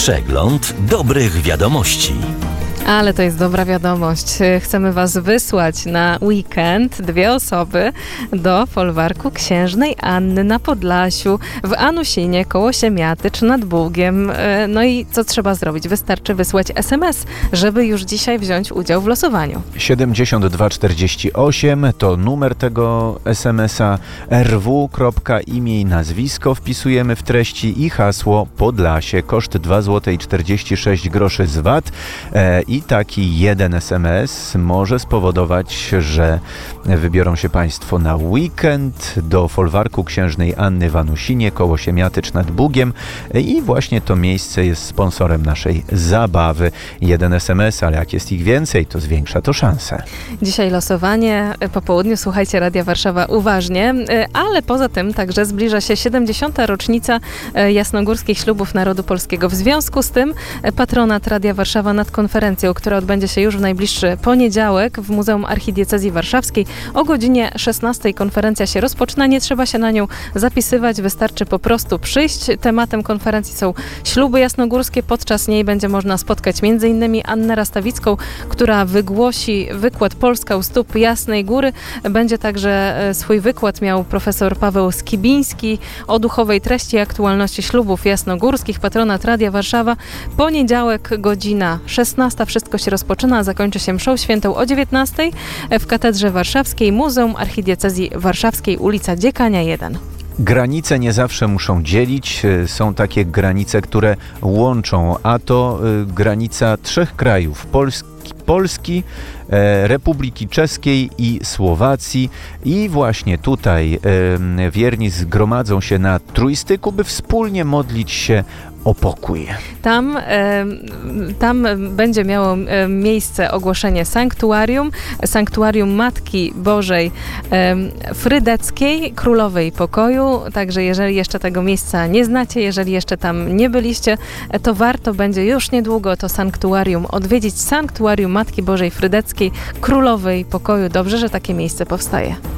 Przegląd dobrych wiadomości. Ale to jest dobra wiadomość. Chcemy Was wysłać na weekend 2 osoby do folwarku Księżnej Anny na Podlasiu, w Anusinie, koło Siemiatycz nad Bugiem. No i co trzeba zrobić? Wystarczy wysłać SMS, żeby już dzisiaj wziąć udział w losowaniu. 7248 to numer tego SMS-a, rw.imię i nazwisko wpisujemy w treści i hasło Podlasie, koszt 2,46 zł z VAT. I taki jeden SMS może spowodować, że wybiorą się Państwo na weekend do folwarku Księżnej Anny w Anusinie koło Siemiatycz nad Bugiem i właśnie to miejsce jest sponsorem naszej zabawy. Jeden SMS, ale jak jest ich więcej, to zwiększa to szanse. Dzisiaj losowanie po południu. Słuchajcie Radia Warszawa uważnie, ale poza tym także zbliża się 70. rocznica jasnogórskich ślubów narodu polskiego. W związku z tym patronat Radia Warszawa nad konferencją, która odbędzie się już w najbliższy poniedziałek w Muzeum Archidiecezji Warszawskiej. O godzinie 16 konferencja się rozpoczyna. Nie trzeba się na nią zapisywać, wystarczy po prostu przyjść. Tematem konferencji są śluby jasnogórskie. Podczas niej będzie można spotkać m.in. Annę Rastawicką, która wygłosi wykład Polska u stóp Jasnej Góry. Będzie także swój wykład miał profesor Paweł Skibiński o duchowej treści i aktualności ślubów jasnogórskich. Patronat Radia Warszawa. Poniedziałek, godzina 16. Wszystko się rozpoczyna, zakończy się mszą świętą o 19 w Katedrze Warszawskiej, Muzeum Archidiecezji Warszawskiej, ulica Dziekania 1. Granice nie zawsze muszą dzielić. Są takie granice, które łączą, a to granica 3 krajów. Polski, Republiki Czeskiej i Słowacji. I właśnie tutaj wierni zgromadzą się na trójstyku, by wspólnie modlić się o pokój. Tam będzie miało miejsce ogłoszenie sanktuarium Matki Bożej Frydeckiej, Królowej Pokoju. Także jeżeli jeszcze tego miejsca nie znacie, jeżeli jeszcze tam nie byliście, to warto będzie już niedługo to sanktuarium odwiedzić. Sanktuarium Matki Bożej Frydeckiej, Królowej Pokoju. Dobrze, że takie miejsce powstaje.